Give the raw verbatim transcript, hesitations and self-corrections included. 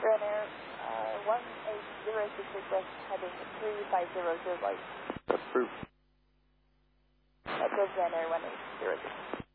Ryanair uh, one eight zero six request heading three five zero zero. Approved. Approved Ryanair one eight zero six.